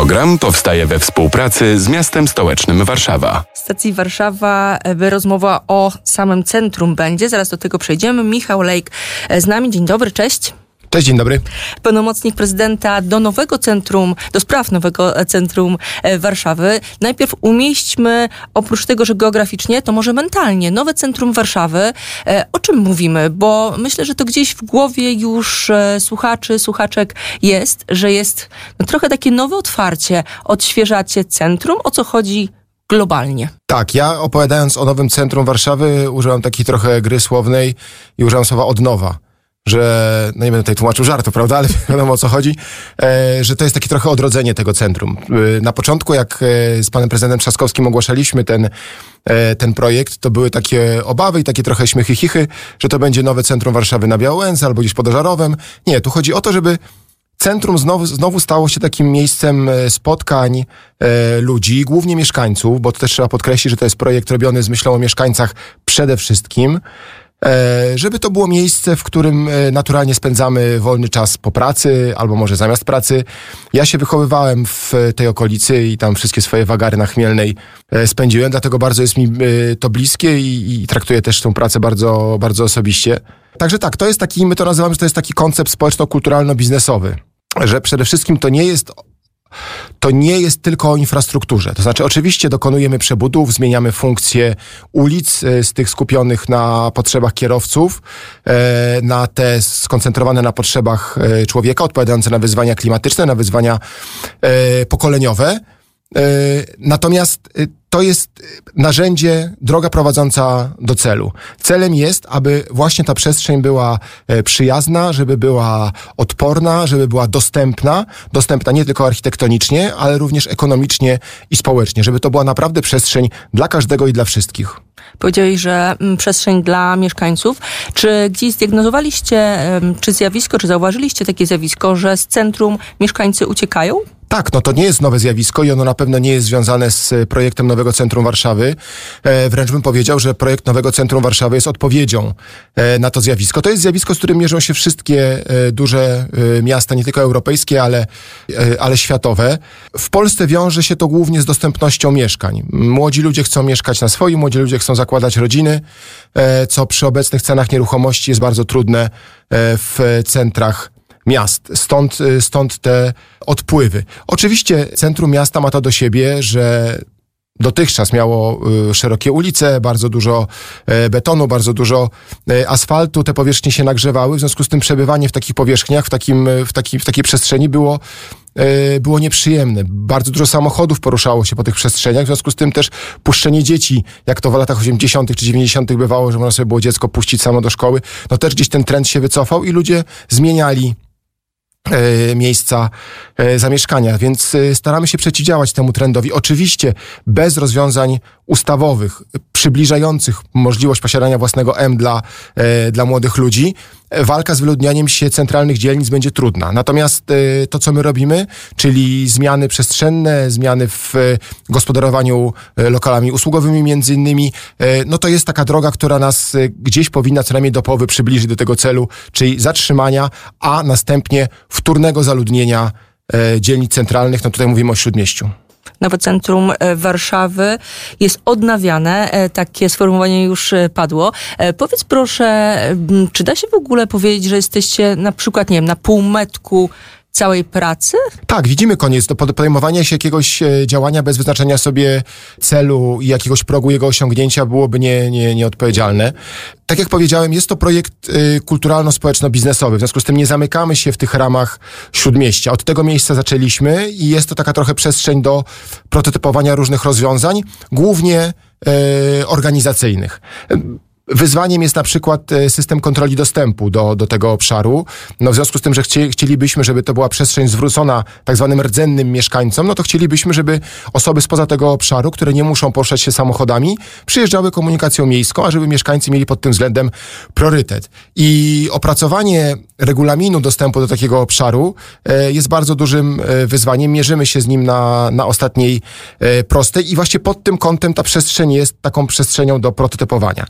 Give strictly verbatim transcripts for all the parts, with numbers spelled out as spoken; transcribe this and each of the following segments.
Program powstaje we współpracy z miastem stołecznym Warszawa. W stacji Warszawa rozmowa o samym centrum będzie. Zaraz do tego przejdziemy. Michał Lejk z nami. Dzień dobry, cześć. Cześć, dzień dobry. Pełnomocnik prezydenta do nowego centrum, do spraw nowego centrum Warszawy. Najpierw umieśćmy, oprócz tego, że geograficznie, to może mentalnie, nowe centrum Warszawy. O czym mówimy? Bo myślę, że to gdzieś w głowie już słuchaczy, słuchaczek jest, że jest no, trochę takie nowe otwarcie, odświeżacie centrum. O co chodzi globalnie? Tak, ja opowiadając o nowym centrum Warszawy użyłam takiej trochę gry słownej i użyłam słowa od nowa. Że, no nie będę tutaj tłumaczył żartu, prawda, ale wiadomo o co chodzi, e, że to jest takie trochę odrodzenie tego centrum. E, na początku, jak e, z panem prezydentem Trzaskowskim ogłaszaliśmy ten, e, ten projekt, to były takie obawy i takie trochę śmiechy chichy, że to będzie nowe centrum Warszawy na Białęce albo gdzieś pod Ożarowem. Nie, tu chodzi o to, żeby centrum znowu, znowu stało się takim miejscem spotkań e, ludzi, głównie mieszkańców, bo to też trzeba podkreślić, że to jest projekt robiony z myślą o mieszkańcach przede wszystkim. Żeby to było miejsce, w którym naturalnie spędzamy wolny czas po pracy, albo może zamiast pracy. Ja się wychowywałem w tej okolicy i tam wszystkie swoje wagary na Chmielnej spędziłem, dlatego bardzo jest mi to bliskie i, i traktuję też tę pracę bardzo, bardzo osobiście. Także tak, to jest taki, my to nazywamy, że to jest taki koncept społeczno-kulturalno-biznesowy, że przede wszystkim to nie jest To nie jest tylko o infrastrukturze. To znaczy oczywiście dokonujemy przebudów, zmieniamy funkcje ulic z tych skupionych na potrzebach kierowców, na te skoncentrowane na potrzebach człowieka, odpowiadające na wyzwania klimatyczne, na wyzwania pokoleniowe. Natomiast to jest narzędzie, droga prowadząca do celu. Celem jest, aby właśnie ta przestrzeń była przyjazna, żeby była odporna, żeby była dostępna. Dostępna nie tylko architektonicznie, ale również ekonomicznie i społecznie. Żeby to była naprawdę przestrzeń dla każdego i dla wszystkich. Powiedziałeś, że m, przestrzeń dla mieszkańców. Czy gdzieś zdiagnozowaliście, m, czy zjawisko, czy zauważyliście takie zjawisko, że z centrum mieszkańcy uciekają? Tak, no to nie jest nowe zjawisko i ono na pewno nie jest związane z projektem Nowego Centrum Warszawy. E, wręcz bym powiedział, że projekt Nowego Centrum Warszawy jest odpowiedzią e, na to zjawisko. To jest zjawisko, z którym mierzą się wszystkie e, duże e, miasta, nie tylko europejskie, ale, e, ale światowe. W Polsce wiąże się to głównie z dostępnością mieszkań. Młodzi ludzie chcą mieszkać na swoim, młodzi ludzie chcą zakładać rodziny, e, co przy obecnych cenach nieruchomości jest bardzo trudne e, w centrach miast. Stąd, stąd te odpływy. Oczywiście centrum miasta ma to do siebie, że dotychczas miało y, szerokie ulice, bardzo dużo y, betonu, bardzo dużo y, asfaltu, te powierzchnie się nagrzewały, w związku z tym przebywanie w takich powierzchniach, w, takim, w, taki, w takiej przestrzeni było, y, było nieprzyjemne. Bardzo dużo samochodów poruszało się po tych przestrzeniach, w związku z tym też puszczenie dzieci, jak to w latach osiemdziesiątych czy dziewięćdziesiątych bywało, że można sobie było dziecko puścić samo do szkoły, no też gdzieś ten trend się wycofał i ludzie zmieniali miejsca zamieszkania, więc staramy się przeciwdziałać temu trendowi. Oczywiście bez rozwiązań ustawowych, przybliżających możliwość posiadania własnego M dla, dla młodych ludzi, walka z wyludnianiem się centralnych dzielnic będzie trudna. Natomiast to, co my robimy, czyli zmiany przestrzenne, zmiany w gospodarowaniu lokalami usługowymi między innymi, no to jest taka droga, która nas gdzieś powinna co najmniej do połowy przybliżyć do tego celu, czyli zatrzymania, a następnie wtórnego zaludnienia dzielnic centralnych. No tutaj mówimy o Śródmieściu. Nowe centrum Warszawy jest odnawiane, takie sformułowanie już padło. Powiedz proszę, czy da się w ogóle powiedzieć, że jesteście na przykład, nie wiem, na półmetku całej pracy? Tak, widzimy koniec do podejmowania się jakiegoś działania bez wyznaczenia sobie celu i jakiegoś progu jego osiągnięcia byłoby nie, nie, nieodpowiedzialne. Tak jak powiedziałem, jest to projekt y, kulturalno-społeczno-biznesowy, w związku z tym nie zamykamy się w tych ramach Śródmieścia. Od tego miejsca zaczęliśmy i jest to taka trochę przestrzeń do prototypowania różnych rozwiązań, głównie y, organizacyjnych. Wyzwaniem jest na przykład system kontroli dostępu do, do tego obszaru. No w związku z tym, że chci, chcielibyśmy, żeby to była przestrzeń zwrócona tak zwanym rdzennym mieszkańcom, no to chcielibyśmy, żeby osoby spoza tego obszaru, które nie muszą poruszać się samochodami, przyjeżdżały komunikacją miejską, a żeby mieszkańcy mieli pod tym względem priorytet. I opracowanie regulaminu dostępu do takiego obszaru e, jest bardzo dużym e, wyzwaniem. Mierzymy się z nim na, na ostatniej e, prostej i właśnie pod tym kątem ta przestrzeń jest taką przestrzenią do prototypowania. Natomiast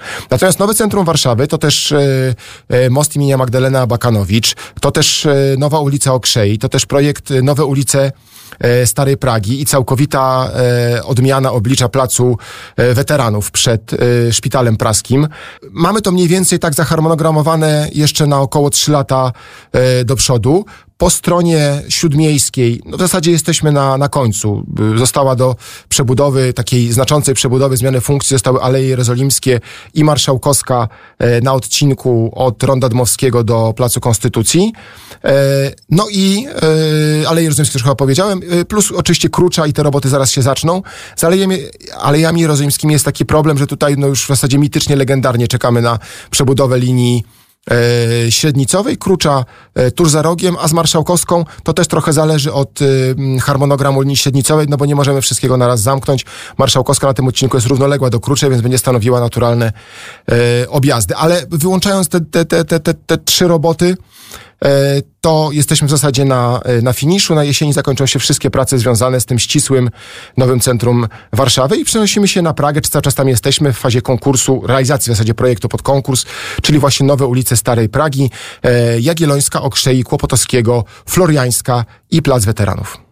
Natomiast nowe centrum Warszawy to też e, e, most imienia Magdaleny Abakanowicz, to też e, nowa ulica Okrzei, to też projekt e, nowe ulice e, Starej Pragi i całkowita e, odmiana oblicza placu e, weteranów przed e, Szpitalem Praskim. Mamy to mniej więcej tak zaharmonogramowane jeszcze na około trzy lata e, do przodu. Po stronie śródmiejskiej, no w zasadzie jesteśmy na, na końcu. Została do przebudowy, takiej znaczącej przebudowy, zmiany funkcji, zostały Aleje Jerozolimskie i Marszałkowska e, na odcinku od Ronda Dmowskiego do Placu Konstytucji. E, no i e, Aleje Jerozolimskie już chyba powiedziałem, e, plus oczywiście Krucza i te roboty zaraz się zaczną. Z Alejami, Alejami Jerozolimskimi jest taki problem, że tutaj no już w zasadzie mitycznie, legendarnie czekamy na przebudowę linii E, średnicowej, Krucza e, tuż za rogiem, a z Marszałkowską to też trochę zależy od e, harmonogramu linii średnicowej, no bo nie możemy wszystkiego naraz zamknąć. Marszałkowska na tym odcinku jest równoległa do Kruczej, więc będzie stanowiła naturalne e, objazdy. Ale wyłączając te, te, te, te, te, te trzy roboty, e, to jesteśmy w zasadzie na, na finiszu. Na jesieni zakończą się wszystkie prace związane z tym ścisłym nowym centrum Warszawy i przenosimy się na Pragę, czy cały czas tam jesteśmy w fazie konkursu, realizacji w zasadzie projektu pod konkurs, czyli właśnie nowe ulice Starej Pragi, e, Jagiellońska, Okrzei, Kłopotowskiego, Floriańska i Plac Weteranów.